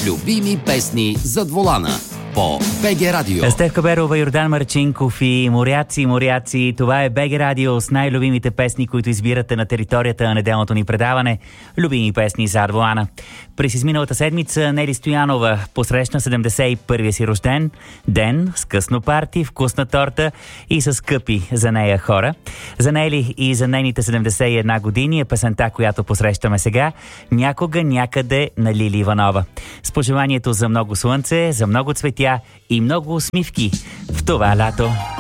Любими песни зад волана по БГ Радио. Стефка Берова, Йордан Марчинков и моряци. Това е БГ Радио с най-любимите песни, които избирате на територията на неделното ни предаване. Любими песни зад волана. През изминалата седмица Нели Стоянова посрещна 71-я си рожден ден с късно парти, вкусна торта и с скъпи за нея хора. За Нели и за нейните 71 години е песента, която посрещаме сега, Някога някъде на Лили Иванова. С пожеланието за много слънце, за много цветя и много усмивки в това лято.